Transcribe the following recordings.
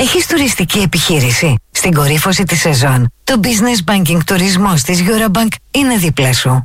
Έχεις τουριστική επιχείρηση? Στην κορύφωση της σεζόν, το Business Banking τουρισμός της Eurobank είναι δίπλα σου.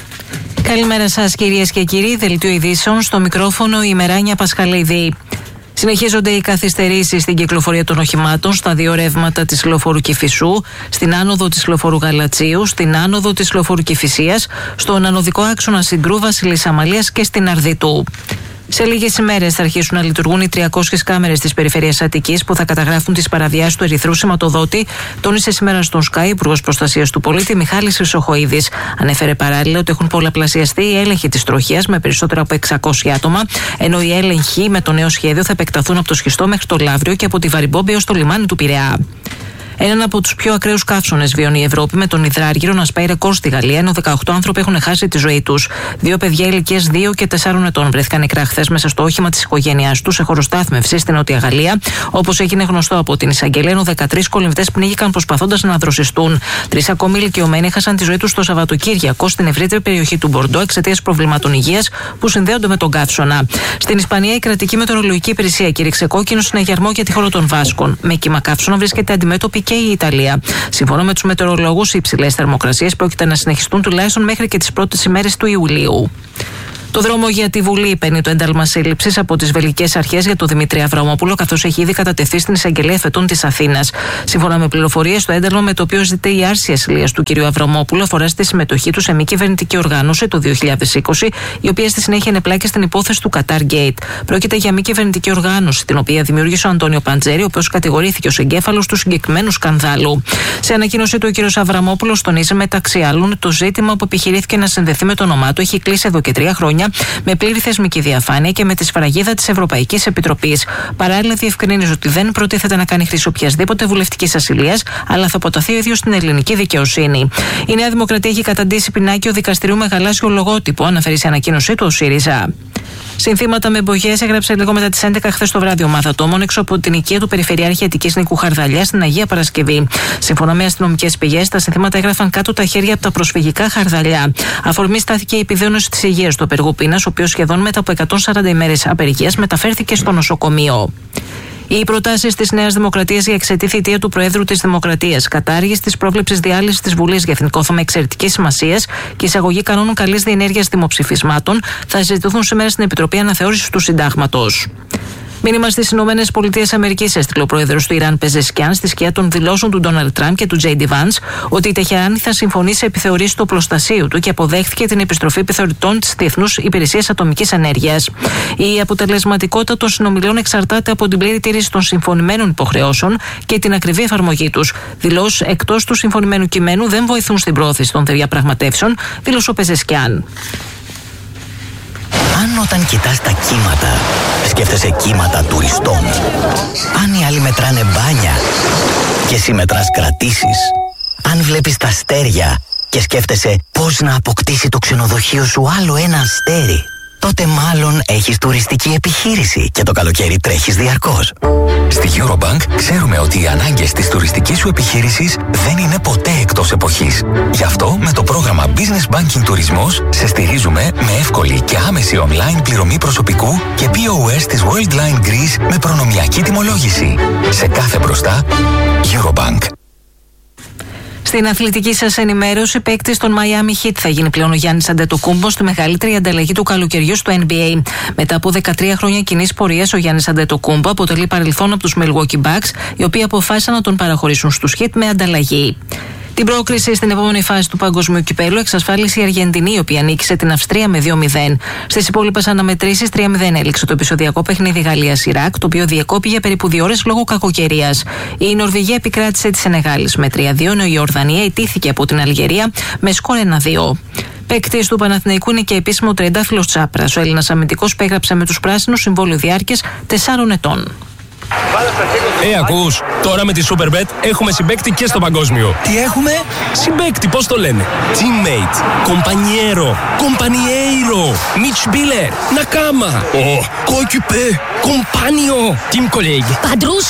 Καλημέρα σας κυρίες και κύριοι, δελτίο ειδήσεων, στο μικρόφωνο η Μεράνια Πασχαλίδη. Συνεχίζονται οι καθυστερήσεις στην κυκλοφορία των οχημάτων στα δύο ρεύματα της λεωφόρου Κηφισού, στην άνοδο της λεωφόρου Γαλατσίου, στην άνοδο της λεωφόρου Κηφισίας, στον ανωδικό άξονα Συγκρού Βασιλής Αμαλίας και στην Αρδιτού. Σε λίγες ημέρες θα αρχίσουν να λειτουργούν οι 300 κάμερες της περιφέρειας Αττικής που θα καταγράφουν τις παραβιάσεις του ερυθρού σηματοδότη, τόνισε σήμερα στον Sky Υπουργός Προστασίας του Πολίτη Μιχάλης Χρυσοχοΐδης. Ανέφερε παράλληλα ότι έχουν πολλαπλασιαστεί οι έλεγχοι της τροχίας με περισσότερα από 600 άτομα, ενώ οι έλεγχοι με το νέο σχέδιο θα επεκταθούν από το Σχιστό μέχρι το Λαύριο και από τη Βαριμπόμπη έως το λιμάνι του Πειραιά. Έναν από τους πιο ακραίους καύσονες βιώνει η Ευρώπη, με τον υδράργυρο να σπάει ρεκόρ στη Γαλλία, ενώ 18 άνθρωποι έχουν χάσει τη ζωή τους. Δύο παιδιά ηλικίας 2 και 4 ετών βρέθηκαν νεκρά χθες μέσα στο όχημα της οικογένειάς τους σε χωροστάθμευση στη Νότια Γαλλία, όπως έγινε γνωστό από την εισαγγελία, ενώ 13 κολυμβητές πνίγηκαν προσπαθώντας να δροσιστούν. 3 ακόμη ηλικιωμένοι έχασαν τη ζωή τους το Σαββατοκύριακο στην ευρύτερη περιοχή του Μπορντό εξαιτίας προβλημάτων υγείας που συνδέονται με τον καύσωνα. Στην Ισπανία, η κρατική μετεωρολογική υπηρεσία κήρυξε κόκκινο συναγερμό για τη χώρα των Βάσκων. Με κύμα καύσωνα βρίσκεται αντιμέτωπη και η Ιταλία. Σύμφωνα με τους μετεωρολόγους, οι υψηλές θερμοκρασίες πρόκειται να συνεχιστούν τουλάχιστον μέχρι και τις πρώτες ημέρες του Ιουλίου. Το δρόμο για τη Βουλή παίρνει το ένταλμα σύλληψης από τις βελγικές αρχές για τον Δημήτρη Αβραμόπουλο, καθώς έχει ήδη κατατεθεί στην εισαγγελία εφετών της Αθήνας. Σύμφωνα με πληροφορίες, το ένταλμα με το οποίο ζητείται η άρση ασυλίας του κ. Αβραμόπουλου αφορά στη συμμετοχή του σε μη κυβερνητική οργάνωση το 2020, η οποία στη συνέχεια ενεπλάκη στην υπόθεση του Qatar Gate. Πρόκειται για μη κυβερνητική οργάνωση, την οποία δημιούργησε ο Αντώνιο Παντζέρη, ο οποίος κατηγορήθηκε ως εγκέφαλος του συγκεκριμένου σκανδάλου. Σε ανακοίνωσή του, ο κ. Αβραμόπουλος τονίζει μεταξύ άλλων το ζήτημα που επιχειρήθηκε να συνδεθεί με το όνομά του έχει κλείσει εδώ και 3 χρόνια. Με πλήρη θεσμική διαφάνεια και με τη σφραγίδα της Ευρωπαϊκής Επιτροπής. Παράλληλα, διευκρινίζει ότι δεν προτίθεται να κάνει χρήση οποιασδήποτε βουλευτικής ασυλίας, αλλά θα αποταθεί ο ίδιος στην ελληνική δικαιοσύνη. Η Νέα Δημοκρατία έχει καταντήσει πινάκιο δικαστηρίου με γαλάζιο λογότυπο, αναφέρει σε ανακοίνωσή του ο ΣΥΡΙΖΑ. Συνθήματα με εμπογιές έγραψε λίγο μετά τις 11 χθες το βράδυ ομάδα ατόμων έξω από την οικία του Περιφερειάρχη Αττικής Νίκου Χαρδαλιά στην Αγία Παρασκευή. Σύμφωνα με αστυνομικές πηγές, τα συνθήματα έγραφαν κάτω τα χέρια από τα προσφυγικά χαρδαλιά. Αφορμή στάθηκε η επιδείνωση της υγείας του απεργού πείνας, ο οποίος σχεδόν μετά από 140 ημέρες απεργίας μεταφέρθηκε στο νοσοκομείο. Οι προτάσεις της Νέας Δημοκρατίας για εξαιτή θητεία του Προέδρου της Δημοκρατίας, κατάργηση της πρόβλεψης διάλυσης της Βουλής για εθνικό θέμα εξαιρετικής σημασίας και εισαγωγή κανόνων καλής διενέργειας δημοψηφισμάτων θα συζητηθούν σήμερα στην Επιτροπή Αναθεώρησης του Συντάγματος. Μήνυμα στις ΗΠΑ έστειλε ο πρόεδρος του Ιράν Πεζεσκιάν στη σκιά των δηλώσεων του Ντόναλντ Τραμπ και του Τζέιντι Βάνς ότι η Τεχεράνη θα συμφωνήσει σε επιθεωρήσεις του οπλοστασίου του και αποδέχθηκε την επιστροφή επιθεωρητών της Διεθνούς Υπηρεσίας Ατομικής Ενέργειας. Η αποτελεσματικότητα των συνομιλιών εξαρτάται από την πλήρη τήρηση των συμφωνημένων υποχρεώσεων και την ακριβή εφαρμογή τους. Δηλώσεις εκτός του συμφωνημένου κειμένου δεν βοηθούν στην πρόθεση των διαπραγματεύσεων, δήλωσε ο Πεζεσκιάν. Αν όταν κοιτάς τα κύματα, σκέφτεσαι κύματα τουριστών. Αν οι άλλοι μετράνε μπάνια και εσύ μετράς κρατήσεις. Αν βλέπεις τα αστέρια και σκέφτεσαι πώς να αποκτήσει το ξενοδοχείο σου άλλο ένα αστέρι, τότε μάλλον έχεις τουριστική επιχείρηση και το καλοκαίρι τρέχεις διαρκώς. Στη Eurobank ξέρουμε ότι οι ανάγκες της τουριστικής σου επιχείρησης δεν είναι ποτέ εκτός εποχής. Γι' αυτό με το πρόγραμμα Business Banking Τουρισμός σε στηρίζουμε με εύκολη και άμεση online πληρωμή προσωπικού και POS της Worldline Greece με προνομιακή τιμολόγηση. Σε κάθε μπροστά, Eurobank. Στην αθλητική σας ενημέρωση, παίκτης των Miami Heat θα γίνει πλέον ο Γιάννης Αντετοκούμπος στη μεγαλύτερη ανταλλαγή του καλοκαιριού στο NBA. Μετά από 13 χρόνια κοινής πορείας, ο Γιάννης Αντετοκούμπο αποτελεί παρελθόν από τους Milwaukee Bucks, οι οποίοι αποφάσισαν να τον παραχωρήσουν στους Heat με ανταλλαγή. Την πρόκριση στην επόμενη φάση του Παγκοσμίου Κυπέλλου εξασφάλισε η Αργεντινή, η οποία νίκησε την Αυστρία με 2-0. Στις υπόλοιπες αναμετρήσεις, 3-0 έληξε το επεισοδιακό παιχνίδι Γαλλίας-Ιράκ, το οποίο διεκόπη για περίπου 2 ώρες λόγω κακοκαιρίας. Η Νορβηγία επικράτησε τη Σενεγάλης με 3-2, ενώ η Ιορδανία ιτήθηκε από την Αλγερία με σκορ 1-2. Παίκτης του Παναθηναϊκού είναι και επίσημο τριαντάφυλλος Τσάπρας. Ο Έλληνας αμυντικός υπέγραψε με τους πράσινους συμβόλαιο διάρκειας 4 ετών. Ακούς, τώρα με τη Superbet έχουμε συμπαίκτη και στο παγκόσμιο. Τι έχουμε? Συμπαίκτη, πώς το λένε? Teammate, compañero, compañeiro, Mitspieler, Nakama, coéquipier, compagnon, team colleague. Padrushka,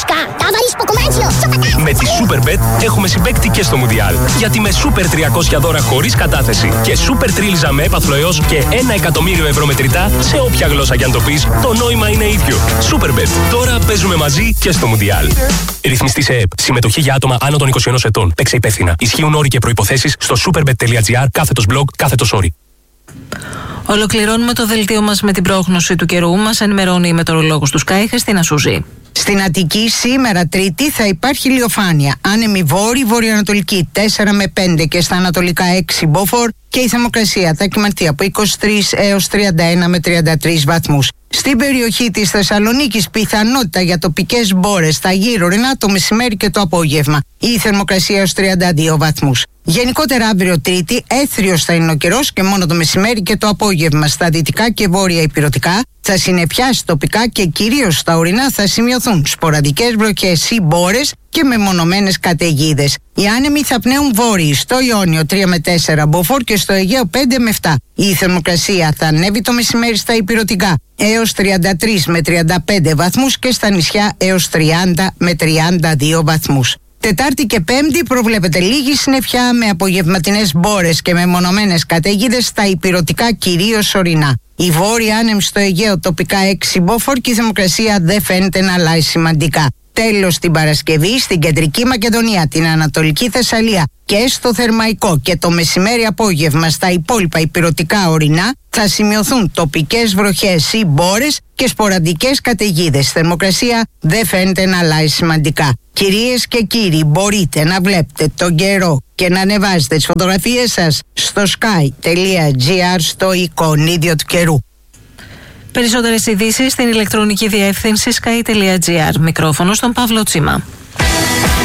Με τη Superbet έχουμε συμπαίκτη και στο Μουντιάλ. Γιατί με Super 300 δώρα χωρίς κατάθεση και Super Τρίλιζα με έπαθλο έως και 1.000.000 ευρώ μετρητά σε όποια γλώσσα κι αν το πεις, το νόημα είναι ίδιο. Superbet. Τώρα παίζουμε μαζί και στο Μουντιάλ. Ρυθμιστή σε ΕΠ. Συμμετοχή για άτομα άνω των 21 ετών. Παίξε υπεύθυνα. Ισχύουν όροι και προϋποθέσεις στο superbet.gr/blog/όροι. Ολοκληρώνουμε το δελτίο μας με την πρόγνωση του καιρού. Μας ενημερώνει η μετεωρολόγος του Sky, Χριστίνα Σούζη. Στην Αττική σήμερα Τρίτη θα υπάρχει ηλιοφάνεια. Άνεμη βόρειο-βορειοανατολική 4 με 5 και στα ανατολικά 6 μποφόρ και η θερμοκρασία θα κυμανθεί από 23 έως 31 με 33 βαθμούς. Στην περιοχή της Θεσσαλονίκης πιθανότητα για τοπικές μπόρες στα γύρω-ρινά το μεσημέρι και το απόγευμα. Η θερμοκρασία έως 32 βαθμούς. Γενικότερα αύριο Τρίτη έθριος θα είναι ο καιρός και μόνο το μεσημέρι και το απόγευμα στα δυτικά και βόρεια ηπειρωτικά θα συννεφιάσει τοπικά και κυρίως στα ορεινά θα σημειωθούν σποραδικές βροχές ή μπόρες και μεμονωμένες καταιγίδες. Οι άνεμοι θα πνέουν βόρειοι στο Ιόνιο 3 με 4 μποφόρ και στο Αιγαίο 5 με 7. Η θερμοκρασία θα ανέβει το μεσημέρι στα ηπειρωτικά έως 33 με 35 βαθμούς και στα νησιά έως 30 με 32 βαθμούς. Τετάρτη και Πέμπτη προβλέπεται λίγη συννεφιά με απογευματινές μπόρες και μεμονωμένες καταιγίδες στα ηπειρωτικά κυρίως ορεινά. Η βόρεια άνεμη στο Αιγαίο τοπικά 6 μποφόρ και η θερμοκρασία δεν φαίνεται να αλλάζει σημαντικά. Τέλος την Παρασκευή στην Κεντρική Μακεδονία, την Ανατολική Θεσσαλία και στο Θερμαϊκό και το μεσημέρι απόγευμα στα υπόλοιπα ηπειρωτικά ορεινά θα σημειωθούν τοπικές βροχές ή μπόρες και σποραδικές καταιγίδες. Θερμοκρασία δεν φαίνεται να αλλάζει σημαντικά. Κυρίες και κύριοι, μπορείτε να βλέπετε τον καιρό και να ανεβάζετε τις φωτογραφίες σας στο sky.gr στο εικονίδιο του καιρού. Περισσότερες ειδήσεις στην ηλεκτρονική διεύθυνση sky.gr. Μικρόφωνο στον Παύλο Τσίμα.